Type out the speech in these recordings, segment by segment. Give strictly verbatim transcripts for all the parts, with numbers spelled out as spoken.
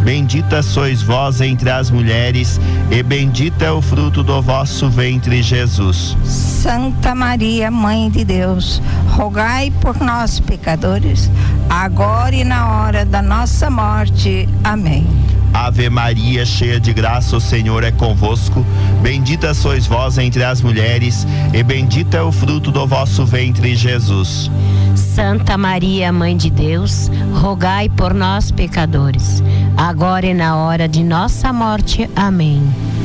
Bendita sois vós entre as mulheres, e bendito é o fruto do vosso ventre, Jesus. Santa Maria, Mãe de Deus, rogai por nós, pecadores, agora e na hora da nossa morte. Amém. Ave Maria, cheia de graça, o Senhor é convosco. Bendita sois vós entre as mulheres, e bendito é o fruto do vosso ventre, Jesus. Santa Maria, Mãe de Deus, rogai por nós, pecadores, agora e na hora de nossa morte. Amém.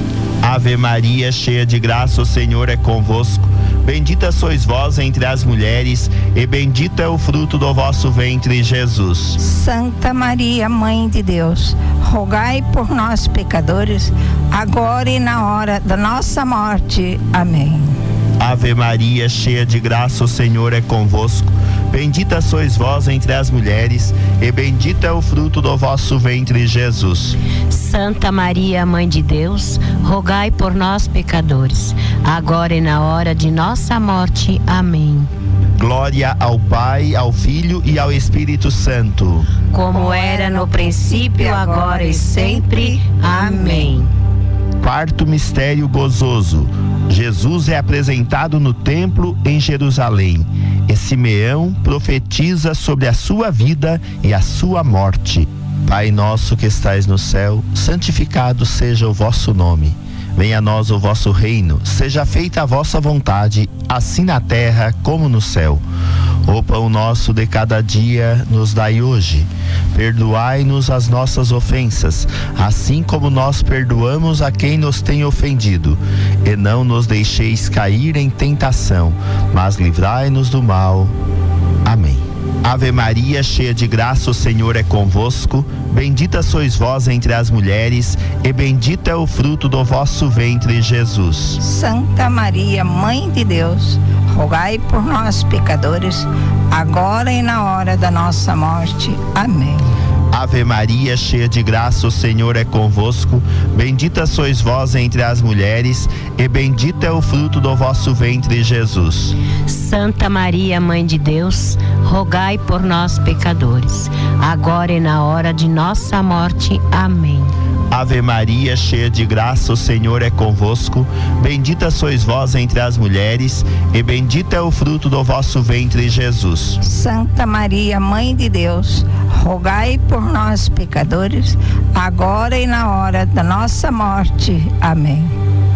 Ave Maria, cheia de graça, o Senhor é convosco. Bendita sois vós entre as mulheres, e bendito é o fruto do vosso ventre, Jesus. Santa Maria, Mãe de Deus, rogai por nós, pecadores, agora e na hora da nossa morte. Amém. Ave Maria, cheia de graça, o Senhor é convosco. Bendita sois vós entre as mulheres, e bendito é o fruto do vosso ventre, Jesus. Santa Maria, Mãe de Deus, rogai por nós, pecadores, agora e na hora de nossa morte. Amém. Glória ao Pai, ao Filho e ao Espírito Santo. Como era no princípio, agora e sempre. Amém. Quarto mistério gozoso. Jesus é apresentado no templo em Jerusalém. E Simeão profetiza sobre a sua vida e a sua morte. Pai nosso que estais no céu, santificado seja o vosso nome. Venha a nós o vosso reino, seja feita a vossa vontade, assim na terra como no céu. O pão nosso de cada dia nos dai hoje. Perdoai-nos as nossas ofensas, assim como nós perdoamos a quem nos tem ofendido. E não nos deixeis cair em tentação, mas livrai-nos do mal. Amém. Ave Maria, cheia de graça, o Senhor é convosco. Bendita sois vós entre as mulheres, e bendito é o fruto do vosso ventre, Jesus. Santa Maria, Mãe de Deus, rogai por nós, pecadores, agora e na hora da nossa morte. Amém. Ave Maria, cheia de graça, o Senhor é convosco. Bendita sois vós entre as mulheres, e bendito é o fruto do vosso ventre, Jesus. Santa Maria, Mãe de Deus, rogai por nós, pecadores, agora e na hora de nossa morte. Amém. Ave Maria, cheia de graça, o Senhor é convosco. Bendita sois vós entre as mulheres, e bendito é o fruto do vosso ventre, Jesus. Santa Maria, Mãe de Deus, rogai por nós, pecadores, agora e na hora da nossa morte. Amém.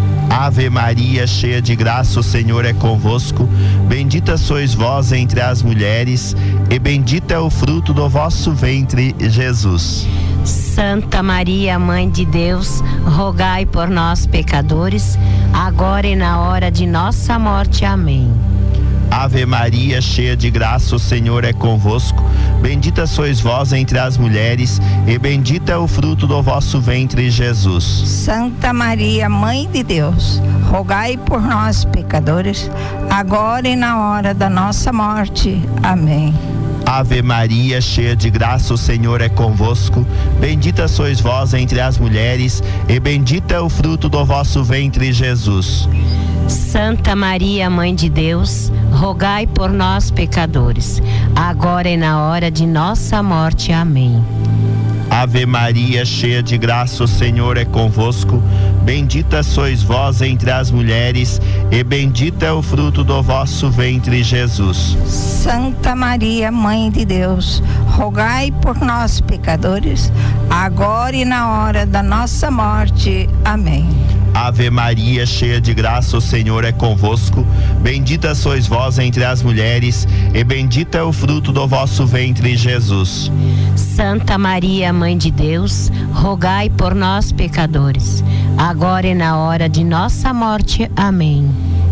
Ave Maria, cheia de graça, o Senhor é convosco. Bendita sois vós entre as mulheres, e bendito é o fruto do vosso ventre, Jesus. Santa Maria, Mãe de Deus, rogai por nós, pecadores, agora e na hora de nossa morte. Amém. Ave Maria, cheia de graça, o Senhor é convosco. Bendita sois vós entre as mulheres, e bendito é o fruto do vosso ventre, Jesus. Santa Maria, Mãe de Deus, rogai por nós, pecadores, agora e na hora da nossa morte. Amém. Ave Maria, cheia de graça, o Senhor é convosco. Bendita sois vós entre as mulheres, e bendito é o fruto do vosso ventre, Jesus. Santa Maria, Mãe de Deus, rogai por nós, pecadores, agora e na hora de nossa morte. Amém. Ave Maria, cheia de graça, o Senhor é convosco. Bendita sois vós entre as mulheres, e bendito é o fruto do vosso ventre, Jesus. Santa Maria, Mãe de Deus, rogai por nós, pecadores, agora e na hora da nossa morte. Amém. Ave Maria, cheia de graça, o Senhor é convosco. Bendita sois vós entre as mulheres, e bendito é o fruto do vosso ventre, Jesus. Santa Maria, Mãe de Deus, rogai por nós, pecadores, agora e na hora de nossa morte. Amém.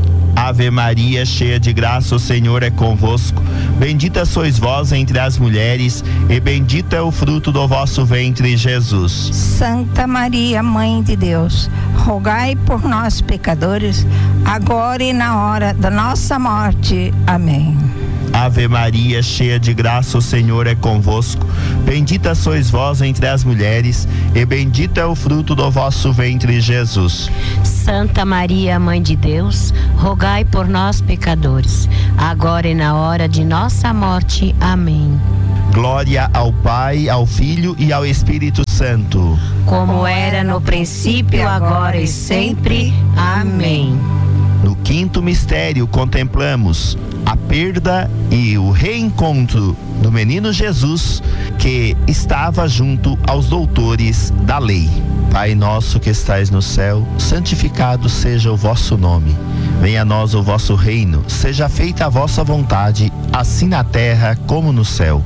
Ave Maria, cheia de graça, o Senhor é convosco. Bendita sois vós entre as mulheres, e bendito é o fruto do vosso ventre, Jesus. Santa Maria, Mãe de Deus, rogai por nós, pecadores, agora e na hora da nossa morte. Amém. Ave Maria, cheia de graça, o Senhor é convosco. Bendita sois vós entre as mulheres, e bendito é o fruto do vosso ventre, Jesus. Santa Maria, Mãe de Deus, rogai por nós, pecadores, agora e na hora de nossa morte. Amém. Glória ao Pai, ao Filho e ao Espírito Santo. Santo, como era no princípio, agora e sempre. Amém. No quinto mistério contemplamos a perda e o reencontro do menino Jesus, que estava junto aos doutores da lei. Pai nosso que estais no céu, santificado seja o vosso nome. Venha a nós o vosso reino, seja feita a vossa vontade, assim na terra como no céu.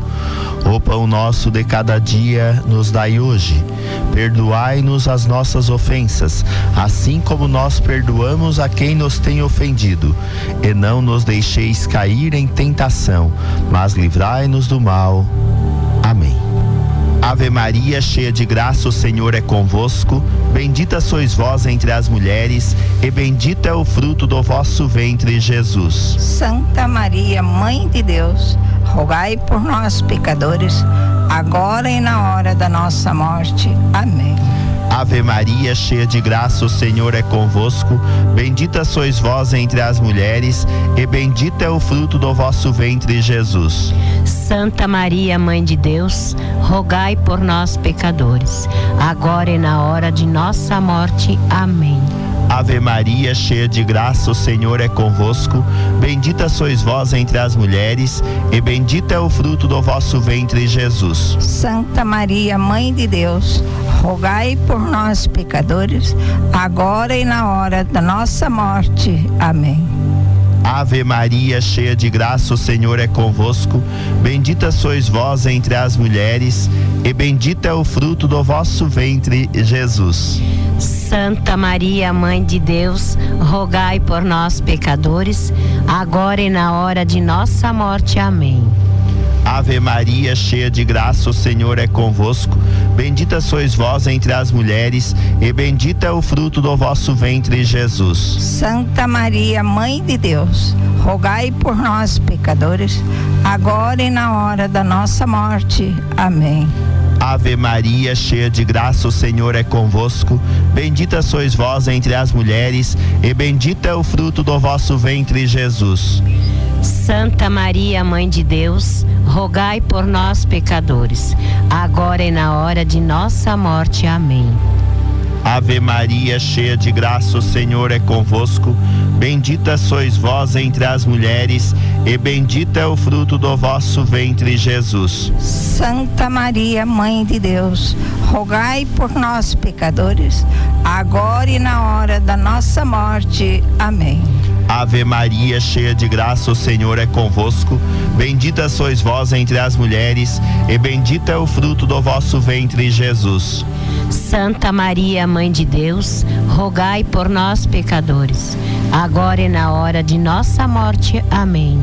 O pão nosso de cada dia nos dai hoje. Perdoai-nos as nossas ofensas, assim como nós perdoamos a quem nos tem ofendido. E não nos deixeis cair em tentação, mas livrai-nos do mal. Amém. Ave Maria, cheia de graça, o Senhor é convosco. Bendita sois vós entre as mulheres, e bendito é o fruto do vosso ventre, Jesus. Santa Maria, Mãe de Deus, rogai por nós, pecadores, agora e na hora da nossa morte. Amém. Ave Maria, cheia de graça, o Senhor é convosco. Bendita sois vós entre as mulheres, e bendito é o fruto do vosso ventre, Jesus. Santa Maria, Mãe de Deus, rogai por nós, pecadores, agora e na hora de nossa morte. Amém. Ave Maria, cheia de graça, o Senhor é convosco. Bendita sois vós entre as mulheres, e bendito é o fruto do vosso ventre, Jesus. Santa Maria, Mãe de Deus, rogai por nós, pecadores, agora e na hora da nossa morte. Amém. Ave Maria, cheia de graça, o Senhor é convosco. Bendita sois vós entre as mulheres, e bendito é o fruto do vosso ventre, Jesus. Santa Maria, Mãe de Deus, rogai por nós, pecadores, agora e na hora de nossa morte. Amém. Ave Maria, cheia de graça, o Senhor é convosco. Bendita sois vós entre as mulheres, e bendito é o fruto do vosso ventre, Jesus. Santa Maria, Mãe de Deus, rogai por nós, pecadores, agora e na hora da nossa morte. Amém. Ave Maria, cheia de graça, o Senhor é convosco. Bendita sois vós entre as mulheres, e bendito é o fruto do vosso ventre, Jesus. Santa Maria, Mãe de Deus, rogai por nós, pecadores, agora e na hora de nossa morte. Amém. Ave Maria, cheia de graça, o Senhor é convosco. Bendita sois vós entre as mulheres, e bendito é o fruto do vosso ventre, Jesus. Santa Maria, Mãe de Deus, rogai por nós, pecadores, agora e na hora da nossa morte. Amém. Ave Maria, cheia de graça, o Senhor é convosco. Bendita sois vós entre as mulheres, e bendito é o fruto do vosso ventre, Jesus. Santa Maria, Mãe de Deus, rogai por nós, pecadores, agora e na hora de nossa morte. Amém.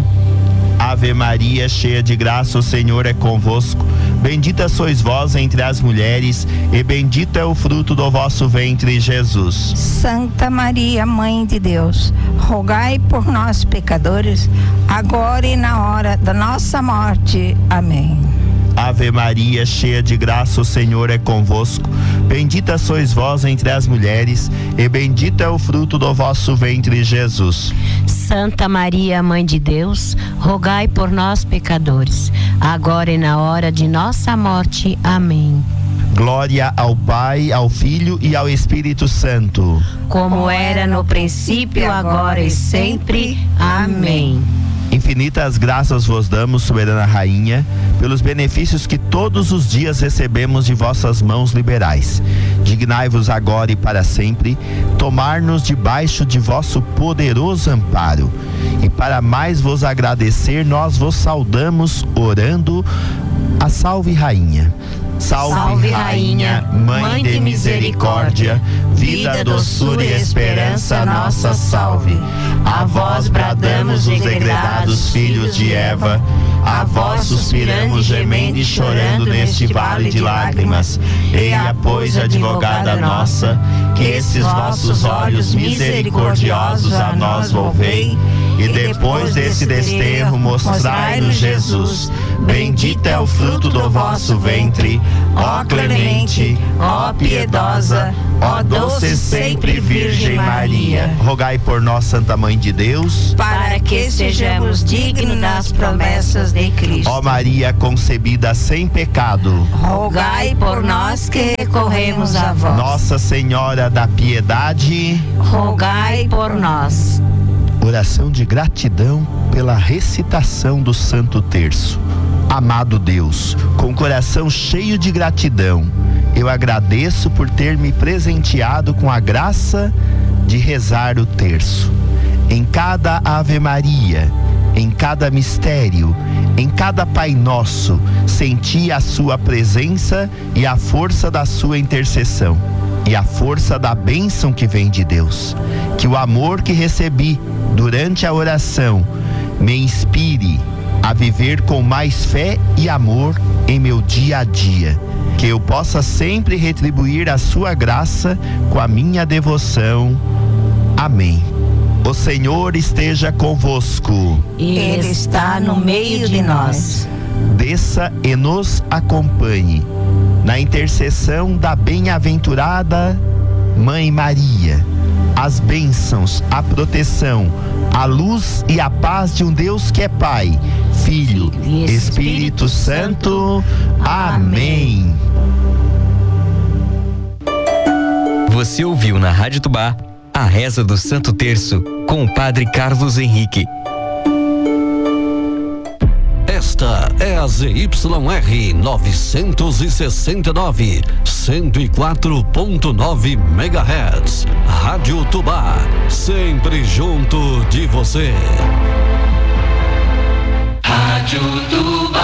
Ave Maria, cheia de graça, o Senhor é convosco. Bendita sois vós entre as mulheres, e bendito é o fruto do vosso ventre, Jesus. Santa Maria, Mãe de Deus, rogai por nós, pecadores, agora e na hora da nossa morte. Amém. Ave Maria, cheia de graça, o Senhor é convosco. Bendita sois vós entre as mulheres, e bendito é o fruto do vosso ventre, Jesus. Santa Maria, Mãe de Deus, rogai por nós, pecadores, agora e na hora de nossa morte. Amém. Glória ao Pai, ao Filho e ao Espírito Santo, como era no princípio, agora e sempre. Amém. Infinitas graças vos damos, soberana Rainha, pelos benefícios que todos os dias recebemos de vossas mãos liberais. Dignai-vos agora e para sempre tomar-nos debaixo de vosso poderoso amparo. E para mais vos agradecer, nós vos saudamos orando a Salve Rainha. Salve, Salve Rainha, Mãe, Mãe de misericórdia, vida, doçura e esperança, nossa salve. A vós bradamos os degredados filhos de Eva, a vós suspiramos gemendo e chorando neste vale de lágrimas. Eia, pois, advogada nossa, que esses vossos olhos misericordiosos a nós volvei, e depois desse desterro mostrai-nos Jesus, bendito é o fruto do vosso ventre. Ó clemente, ó piedosa, ó doce sempre Virgem Maria. Rogai por nós, Santa Mãe de Deus, para que sejamos dignos das promessas de Cristo. Ó Maria concebida sem pecado, rogai por nós que recorremos a vós. Nossa Senhora da Piedade, rogai por nós. Oração de gratidão pela recitação do Santo Terço. Amado Deus, com coração cheio de gratidão, eu agradeço por ter me presenteado com a graça de rezar o terço. Em cada Ave Maria, em cada mistério, em cada Pai Nosso, senti a sua presença e a força da sua intercessão, e a força da bênção que vem de Deus. Que o amor que recebi durante a oração me inspire a viver com mais fé e amor em meu dia a dia. Que eu possa sempre retribuir a sua graça com a minha devoção. Amém. O Senhor esteja convosco. Ele está no meio de nós. Desça e nos acompanhe na intercessão da bem-aventurada Mãe Maria. As bênçãos, a proteção, a luz e a paz de um Deus que é Pai, Filho e Espírito Santo. Amém. Você ouviu na Rádio Tubá a reza do Santo Terço com o Padre Carlos Henrique. Esta é a Z Y R novecentos e sessenta e nove, cento e quatro ponto nove megahertz. Rádio Tubá, sempre junto de você. Rádio Tubá.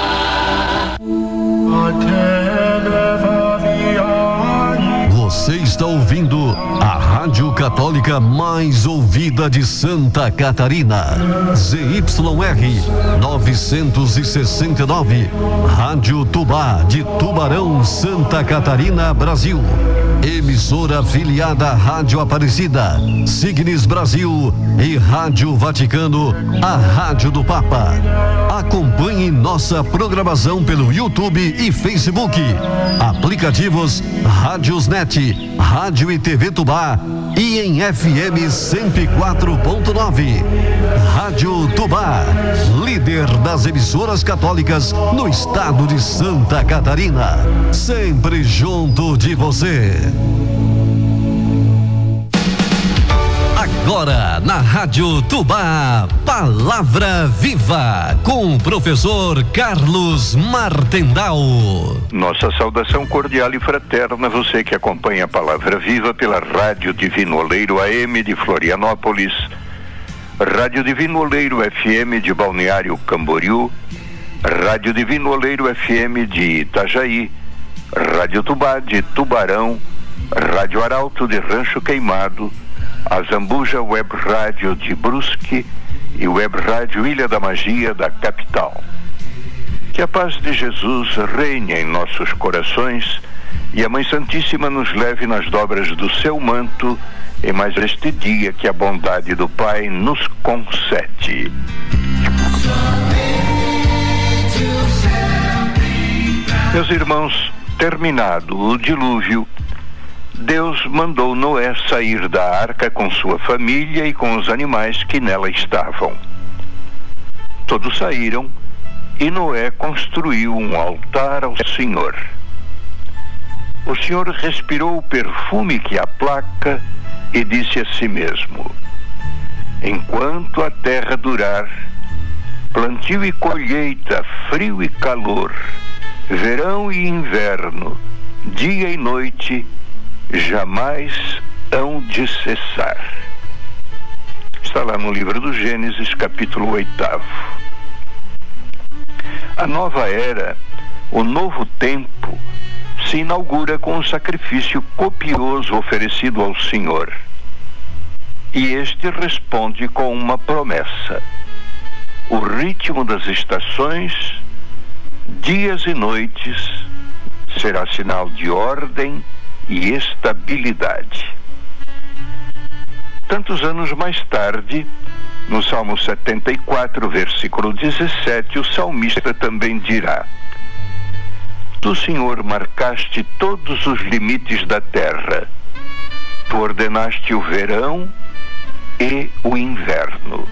Você está ouvindo a Rádio Católica mais ouvida de Santa Catarina. Z Y R novecentos e sessenta e nove. Rádio Tubá de Tubarão, Santa Catarina, Brasil. Emissora afiliada à Rádio Aparecida, Signes Brasil e Rádio Vaticano, a Rádio do Papa. Acompanhe nossa programação pelo YouTube e Facebook. Aplicativos Rádiosnet, Rádio e T V Tubá e em F M cento e quatro ponto nove. Rádio Tubá, líder das emissoras católicas no estado de Santa Catarina. Sempre junto de você. Agora na Rádio Tubá, Palavra Viva, com o professor Carlos Martendal. Nossa saudação cordial e fraterna, você que acompanha a Palavra Viva pela Rádio Divino Oleiro A M de Florianópolis, Rádio Divino Oleiro F M de Balneário Camboriú, Rádio Divino Oleiro F M de Itajaí, Rádio Tubá de Tubarão, Rádio Arauto de Rancho Queimado, a Zambuja Web Rádio de Brusque e Web Rádio Ilha da Magia da capital. Que a paz de Jesus reine em nossos corações e a Mãe Santíssima nos leve nas dobras do seu manto em mais este dia que a bondade do Pai nos concede. Meus irmãos, terminado o dilúvio, Deus mandou Noé sair da arca com sua família e com os animais que nela estavam. Todos saíram e Noé construiu um altar ao Senhor. O Senhor respirou o perfume que aplaca e disse a si mesmo: enquanto a terra durar, plantio e colheita, frio e calor, verão e inverno, dia e noite, jamais hão de cessar. Está lá no livro do Gênesis, capítulo oitavo. A nova era, o novo tempo, se inaugura com um sacrifício copioso oferecido ao Senhor. E este responde com uma promessa: o ritmo das estações, dias e noites, será sinal de ordem e estabilidade. Tantos anos mais tarde, No Salmo setenta e quatro, versículo dezessete, o salmista também dirá: Tu, Senhor, marcaste todos os limites da terra. Tu ordenaste o verão e o inverno.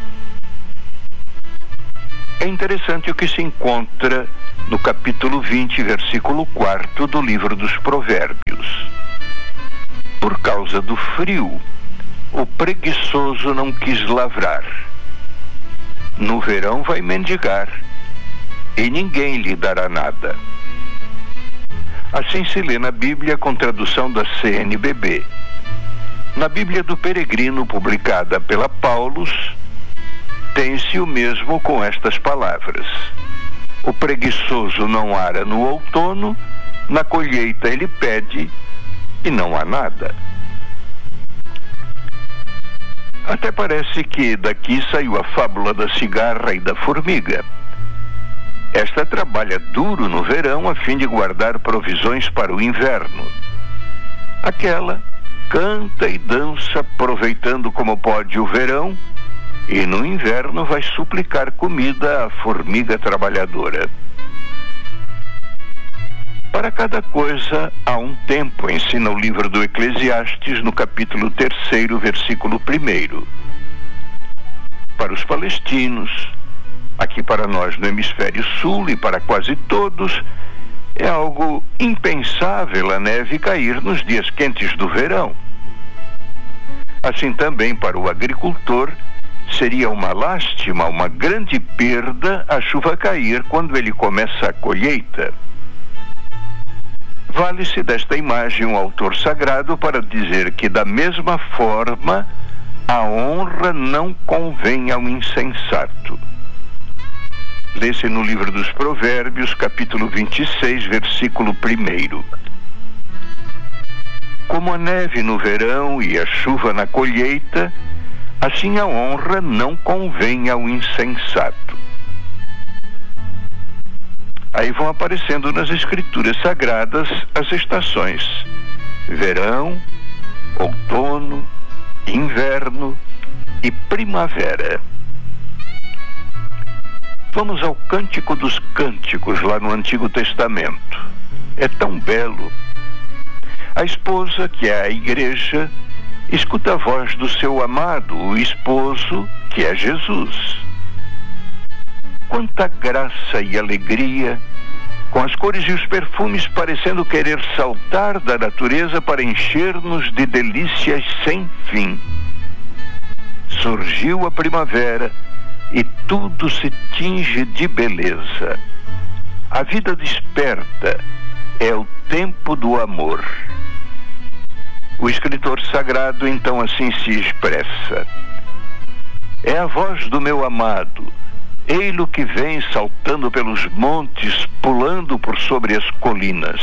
É interessante o que se encontra no capítulo vinte, versículo quatro do livro dos Provérbios. Por causa do frio, o preguiçoso não quis lavrar. No verão vai mendigar, e ninguém lhe dará nada. Assim se lê na Bíblia com tradução da C N B B. Na Bíblia do Peregrino, publicada pela Paulus, tem-se o mesmo com estas palavras: o preguiçoso não ara no outono, na colheita ele pede e não há nada. Até parece que daqui saiu a fábula da cigarra e da formiga. Esta trabalha duro no verão a fim de guardar provisões para o inverno. Aquela canta e dança aproveitando como pode o verão, e no inverno vai suplicar comida à formiga trabalhadora. Para cada coisa há um tempo, ensina o livro do Eclesiastes no capítulo terceiro, versículo primeiro. Para os palestinos, aqui para nós no hemisfério sul e para quase todos, é algo impensável a neve cair nos dias quentes do verão. Assim também para o agricultor, seria uma lástima, uma grande perda a chuva cair quando ele começa a colheita. Vale-se desta imagem um autor sagrado para dizer que, da mesma forma, a honra não convém ao insensato. Lê-se no livro dos Provérbios, capítulo vinte e seis, versículo primeiro. Como a neve no verão e a chuva na colheita, assim a honra não convém ao insensato. Aí vão aparecendo nas escrituras sagradas as estações: verão, outono, inverno e primavera. Vamos ao Cântico dos Cânticos, lá no Antigo Testamento. É tão belo. A esposa, que é a igreja, escuta a voz do seu amado, o esposo, que é Jesus. Quanta graça e alegria, com as cores e os perfumes parecendo querer saltar da natureza para encher-nos de delícias sem fim. Surgiu a primavera e tudo se tinge de beleza. A vida desperta, é o tempo do amor. O escritor sagrado então assim se expressa: é a voz do meu amado, ei-lo que vem saltando pelos montes, pulando por sobre as colinas.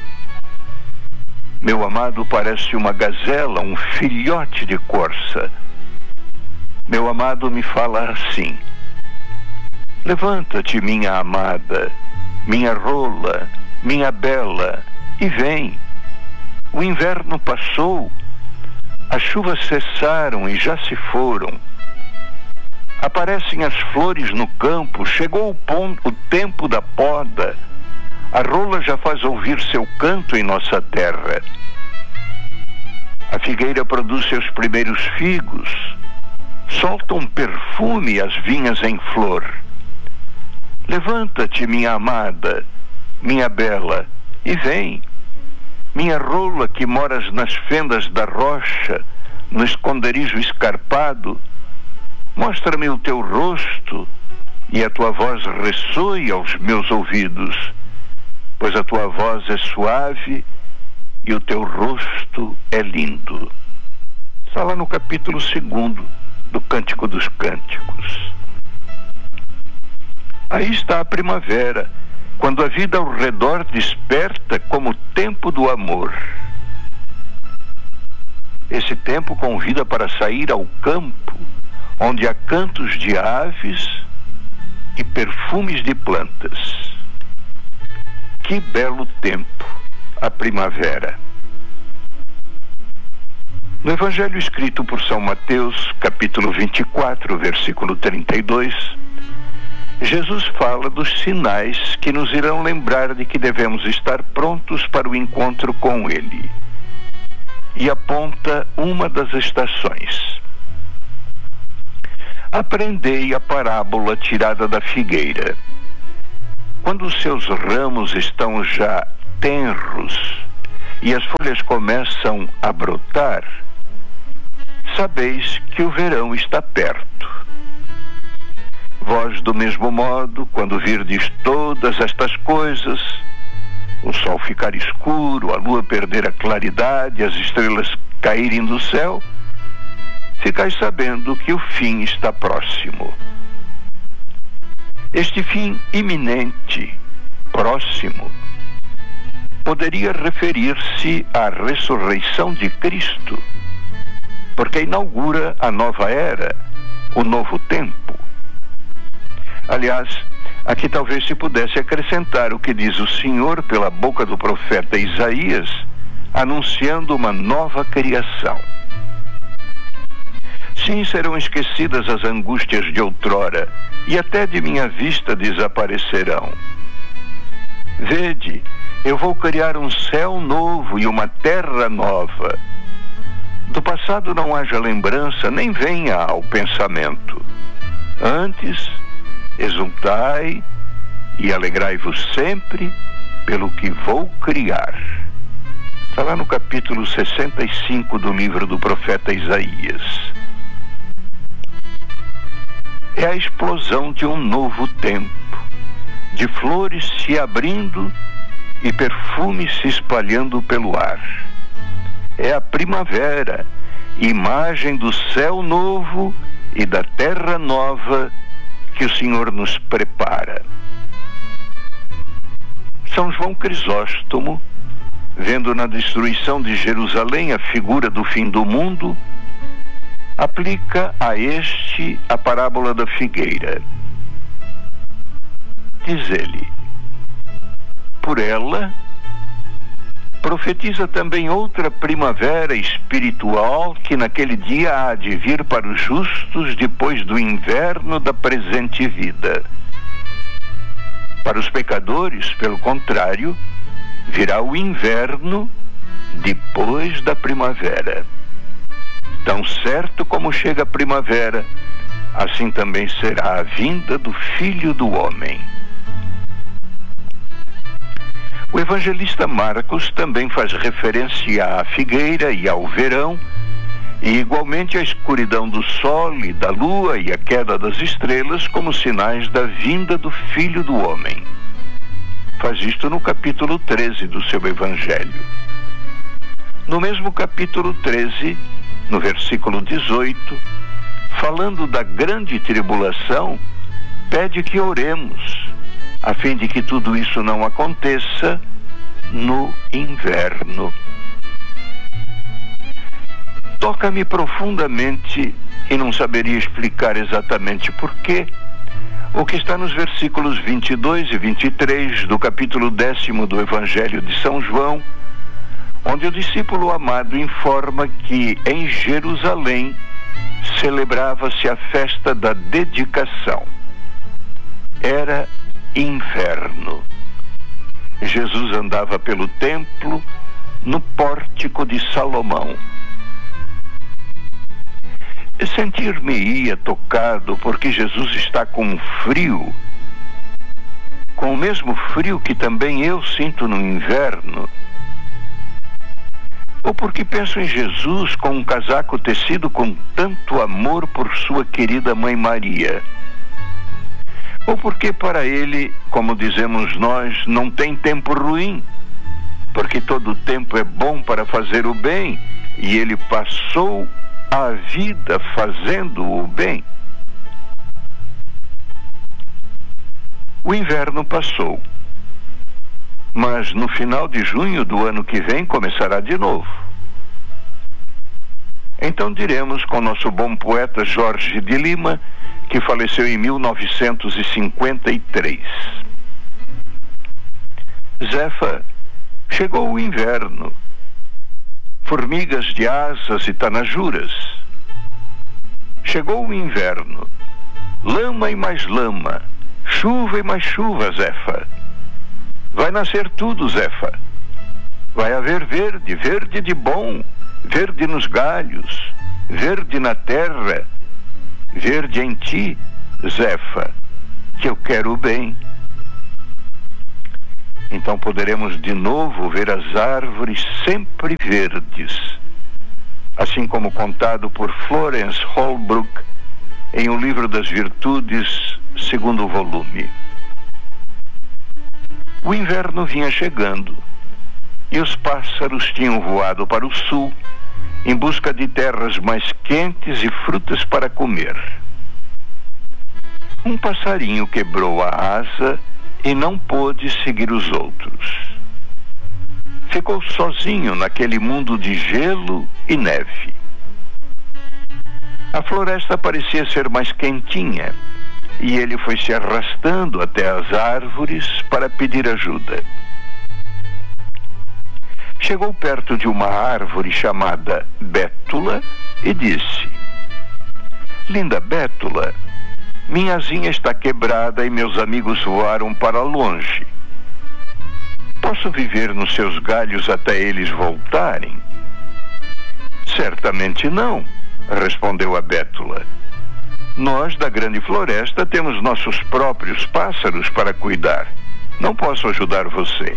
Meu amado parece uma gazela, um filhote de corça. Meu amado me fala assim: levanta-te, minha amada, minha rola, minha bela, e vem. O inverno passou, as chuvas cessaram e já se foram. Aparecem as flores no campo, chegou o, ponto, o tempo da poda. A rola já faz ouvir seu canto em nossa terra. A figueira produz seus primeiros figos, soltam perfume as vinhas em flor. Levanta-te, minha amada, minha bela, e vem. Minha rola que moras nas fendas da rocha, no esconderijo escarpado, mostra-me o teu rosto e a tua voz ressoe aos meus ouvidos, pois a tua voz é suave e o teu rosto é lindo. Está lá no capítulo segundo do Cântico dos Cânticos. Aí está a primavera, quando a vida ao redor desperta como o tempo do amor. Esse tempo convida para sair ao campo, onde há cantos de aves e perfumes de plantas. Que belo tempo, a primavera. No Evangelho escrito por São Mateus, capítulo vinte e quatro, versículo trinta e dois, Jesus fala dos sinais que nos irão lembrar de que devemos estar prontos para o encontro com Ele. E aponta uma das estações. Aprendei a parábola tirada da figueira. Quando os seus ramos estão já tenros e as folhas começam a brotar, sabeis que o verão está perto. Vós, do mesmo modo, quando virdes todas estas coisas, o sol ficar escuro, a lua perder a claridade, as estrelas caírem do céu, ficais sabendo que o fim está próximo. Este fim iminente, próximo, poderia referir-se à ressurreição de Cristo, porque inaugura a nova era, o novo tempo. Aliás, aqui talvez se pudesse acrescentar o que diz o Senhor pela boca do profeta Isaías, anunciando uma nova criação. Sim, serão esquecidas as angústias de outrora, e até de minha vista desaparecerão. Vede, eu vou criar um céu novo e uma terra nova. Do passado não haja lembrança, nem venha ao pensamento. Antes, exultai e alegrai-vos sempre pelo que vou criar. Está lá no capítulo sessenta e cinco do livro do profeta Isaías. É a explosão de um novo tempo, de flores se abrindo e perfumes se espalhando pelo ar. É a primavera, imagem do céu novo e da terra nova que o Senhor nos prepara. São João Crisóstomo, vendo na destruição de Jerusalém a figura do fim do mundo, aplica a este a parábola da figueira. Diz ele: por ela profetiza também outra primavera espiritual que naquele dia há de vir para os justos depois do inverno da presente vida. Para os pecadores, pelo contrário, virá o inverno depois da primavera. Tão certo como chega a primavera, assim também será a vinda do Filho do Homem. O evangelista Marcos também faz referência à figueira e ao verão, e igualmente à escuridão do sol e da lua e a queda das estrelas como sinais da vinda do Filho do Homem. Faz isto no capítulo treze do seu evangelho. No mesmo capítulo treze, no versículo dezoito, falando da grande tribulação, pede que oremos, a fim de que tudo isso não aconteça no inverno. Toca-me profundamente, e não saberia explicar exatamente porquê, o que está nos versículos vinte e dois e vinte e três do capítulo décimo do Evangelho de São João, onde o discípulo amado informa que em Jerusalém celebrava-se a festa da dedicação. Era inverno. Jesus andava pelo templo no pórtico de Salomão. Sentir-me-ia tocado porque Jesus está com frio, com o mesmo frio que também eu sinto no inverno. Ou porque penso em Jesus com um casaco tecido com tanto amor por sua querida Mãe Maria. Ou porque para ele, como dizemos nós, não tem tempo ruim, porque todo tempo é bom para fazer o bem, e ele passou a vida fazendo o bem. O inverno passou, mas no final de junho do ano que vem começará de novo. Então diremos com nosso bom poeta Jorge de Lima, que faleceu em mil novecentos e cinquenta e três. Zefa, chegou o inverno. formigas de asas e tanajuras. Chegou o inverno, lama e mais lama, chuva e mais chuva, Zefa. Vai nascer tudo, Zefa. Vai haver verde, verde de bom, verde nos galhos, verde na terra, verde em ti, Zefa, que eu quero o bem. Então poderemos de novo ver as árvores sempre verdes, assim como contado por Florence Holbrook em O Livro das Virtudes, segundo volume. O inverno vinha chegando e os pássaros tinham voado para o sul em busca de terras mais quentes e frutas para comer. Um passarinho quebrou a asa e não pôde seguir os outros. Ficou sozinho naquele mundo de gelo e neve. A floresta parecia ser mais quentinha e ele foi se arrastando até as árvores para pedir ajuda. Chegou perto de uma árvore chamada Bétula e disse: Linda Bétula, minha asinha está quebrada e meus amigos voaram para longe. Posso viver nos seus galhos até eles voltarem? Certamente não, respondeu a Bétula. Nós da grande floresta temos nossos próprios pássaros para cuidar. Não posso ajudar você.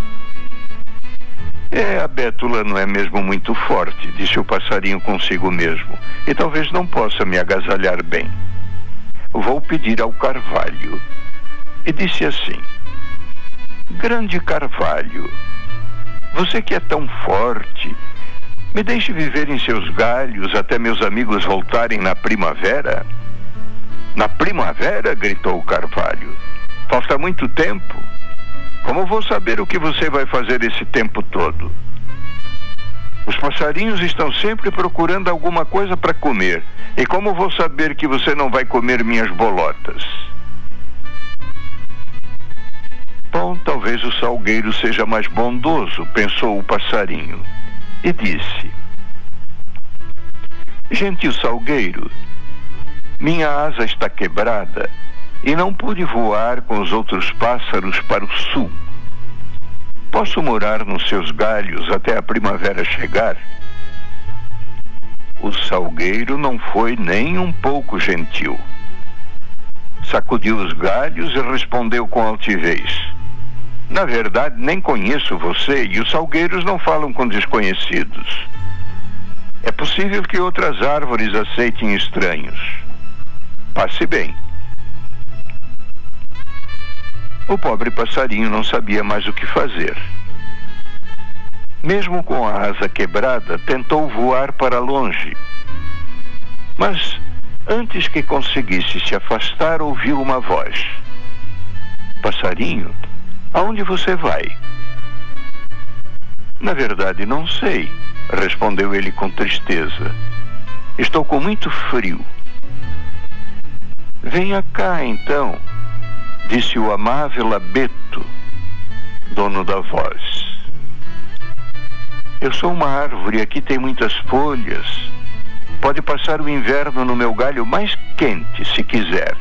É, a Bétula não é mesmo muito forte, disse o passarinho consigo mesmo, e talvez não possa me agasalhar bem. Vou pedir ao carvalho. E disse assim: Grande carvalho, você que é tão forte, me deixe viver em seus galhos até meus amigos voltarem na primavera? Na primavera? Gritou o carvalho. Falta muito tempo. Como vou saber o que você vai fazer esse tempo todo? Os passarinhos estão sempre procurando alguma coisa para comer. E como vou saber que você não vai comer minhas bolotas? Bom, talvez o salgueiro seja mais bondoso, pensou o passarinho. E disse: Gentil salgueiro, minha asa está quebrada e não pude voar com os outros pássaros para o sul. Posso morar nos seus galhos até a primavera chegar? O salgueiro não foi nem um pouco gentil. Sacudiu os galhos e respondeu com altivez: Na verdade, nem conheço você e os salgueiros não falam com desconhecidos. É possível que outras árvores aceitem estranhos. Passe bem. O pobre passarinho não sabia mais o que fazer. Mesmo com a asa quebrada, tentou voar para longe. Mas, antes que conseguisse se afastar, ouviu uma voz: Passarinho, aonde você vai? Na verdade, não sei, respondeu ele com tristeza. Estou com muito frio. Venha cá, então, disse o amável abeto, dono da voz. Eu sou uma árvore, aqui tem muitas folhas. Pode passar o inverno no meu galho mais quente, se quiser.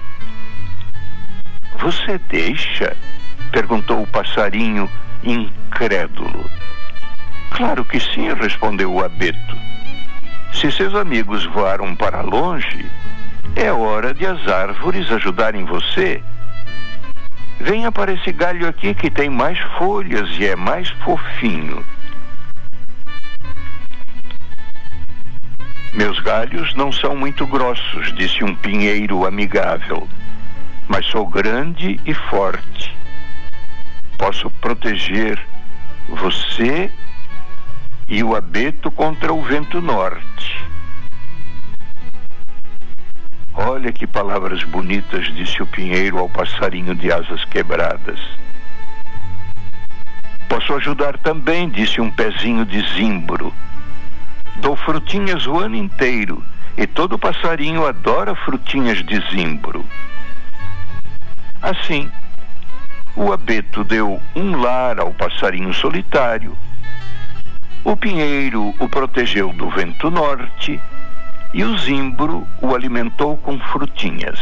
Você deixa? Perguntou o passarinho, incrédulo. Claro que sim, respondeu o abeto. Se seus amigos voaram para longe, é hora de as árvores ajudarem você. Venha para esse galho aqui que tem mais folhas e é mais fofinho. Meus galhos não são muito grossos, disse um pinheiro amigável, mas sou grande e forte. Posso proteger você e o abeto contra o vento norte. Olha que palavras bonitas, disse o pinheiro ao passarinho de asas quebradas. Posso ajudar também, disse um pezinho de zimbro. Dou frutinhas o ano inteiro e todo passarinho adora frutinhas de zimbro. Assim, o abeto deu um lar ao passarinho solitário O pinheiro o protegeu do vento norte e o zimbro o alimentou com frutinhas.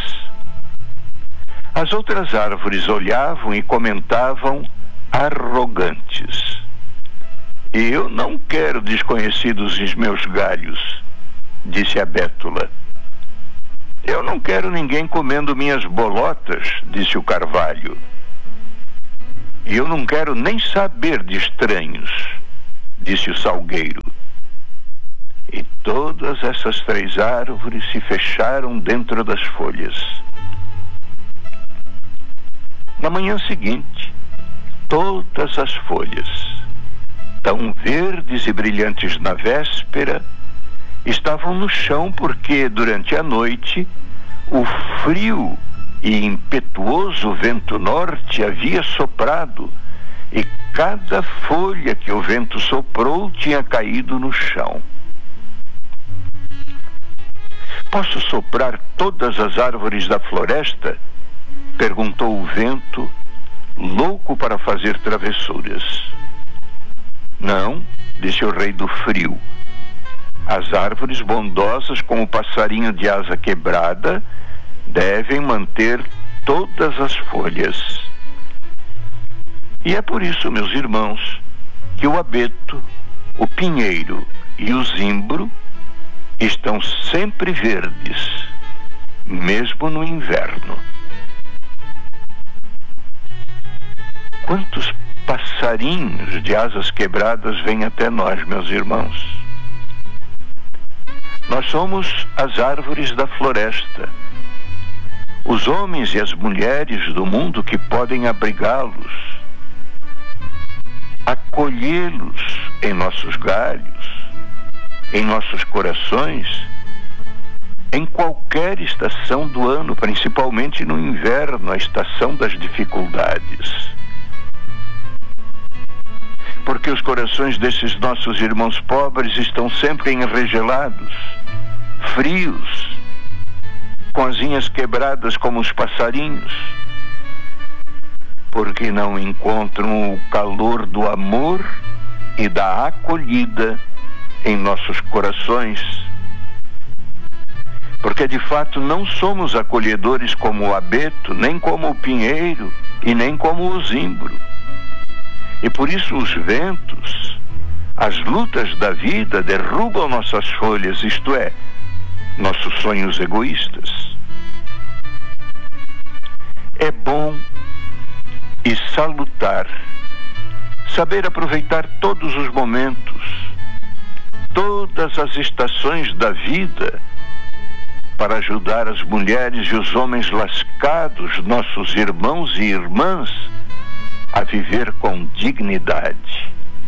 As outras árvores olhavam e comentavam arrogantes: eu não quero desconhecidos em meus galhos, disse a bétula. Eu não quero ninguém comendo minhas bolotas, disse o carvalho. E eu não quero nem saber de estranhos, disse o salgueiro. E todas essas três árvores se fecharam dentro das folhas. Na manhã seguinte, todas as folhas, tão verdes e brilhantes na véspera, estavam no chão porque, durante a noite, o frio e impetuoso vento norte havia soprado e cada folha que o vento soprou tinha caído no chão. Posso soprar todas as árvores da floresta? Perguntou o vento, louco para fazer travessuras. Não, disse o rei do frio. As árvores bondosas, como o passarinho de asa quebrada, devem manter todas as folhas. E é por isso, meus irmãos, que o abeto, o pinheiro e o zimbro estão sempre verdes, mesmo no inverno. Quantos passarinhos de asas quebradas vêm até nós, meus irmãos? Nós somos as árvores da floresta, os homens e as mulheres do mundo que podem abrigá-los, acolhê-los em nossos galhos, em nossos corações, em qualquer estação do ano, principalmente no inverno, a estação das dificuldades. Porque os corações desses nossos irmãos pobres estão sempre enregelados, frios, com asinhas quebradas como os passarinhos, porque não encontram o calor do amor e da acolhida em nossos corações. Porque de fato não somos acolhedores como o abeto, nem como o pinheiro e nem como o zimbro. E por isso os ventos, as lutas da vida derrubam nossas folhas, isto é, nossos sonhos egoístas. É bom e salutar saber aproveitar todos os momentos, todas as estações da vida, para ajudar as mulheres e os homens lascados, nossos irmãos e irmãs, a viver com dignidade.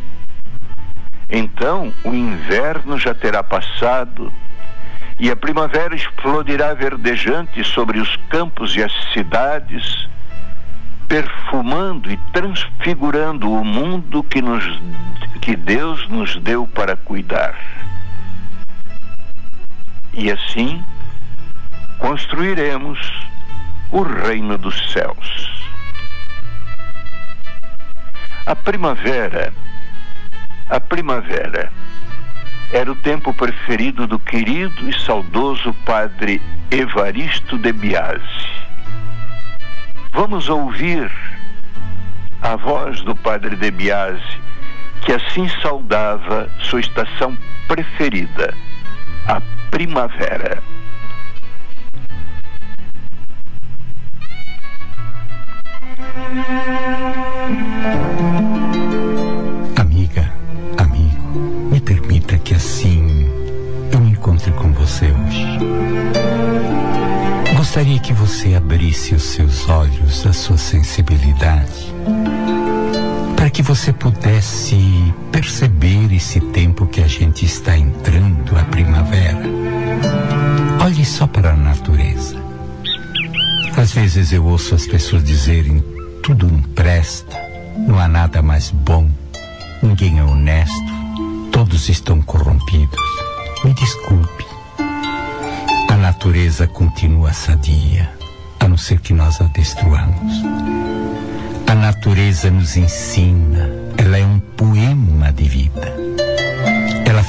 Então o inverno já terá passado e a primavera explodirá verdejante sobre os campos e as cidades, perfumando e transfigurando o mundo que, nos, que Deus nos deu para cuidar. E assim construiremos o reino dos céus. A primavera, a primavera era o tempo preferido do querido e saudoso padre Evaristo de Biase. Vamos ouvir a voz do padre de Biase, que assim saudava sua estação preferida, a primavera. Amiga, amigo, me permita que assim eu me encontre com você hoje. Gostaria que você abrisse os seus olhos, a sua sensibilidade, para que você pudesse perceber esse tempo que a gente está entrando, a primavera. Olhe só para a natureza. Às vezes eu ouço as pessoas dizerem: tudo não presta, não há nada mais bom, ninguém é honesto, todos estão corrompidos. Me desculpe, a natureza continua sadia, a não ser que nós a destruamos. A natureza nos ensina, ela é um poema de vida.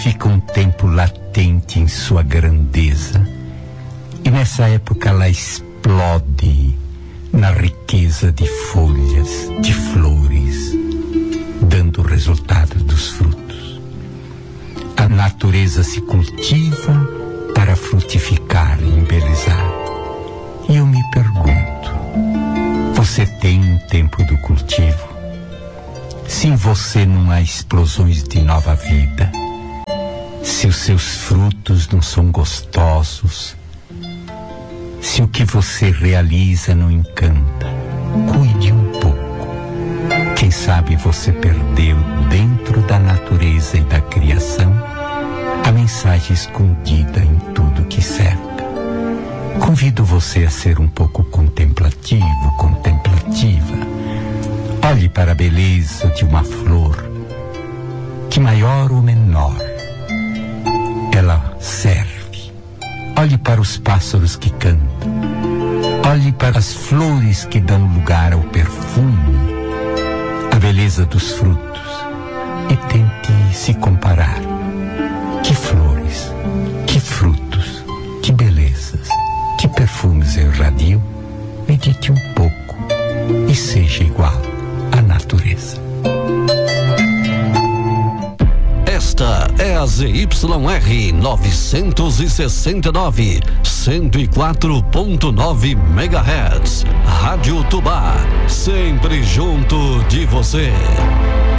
fica um tempo latente em sua grandeza, e nessa época ela explode na riqueza de folhas, de flores, dando o resultado dos frutos. A natureza se cultiva para frutificar e embelezar. E eu me pergunto, você tem um tempo do cultivo? Se em você não há explosões de nova vida, se os seus frutos não são gostosos, se o que você realiza não encanta, cuide um pouco. Quem sabe você perdeu dentro da natureza e da criação a mensagem escondida em tudo que cerca. Convido você a ser um pouco contemplativo, contemplativa. Olhe para a beleza de uma flor, que maior ou menor, ela serve. Olhe para os pássaros que cantam. Olhe para as flores que dão lugar ao perfume, a beleza dos frutos, e tente se comparar. Que flores, que frutos, que belezas, que perfumes eu irradio. Medite um pouco e seja igual à natureza. Esta é a Z Y R novecentos e sessenta e nove, cento e quatro ponto nove megahertz. Rádio Tubá, sempre junto de você.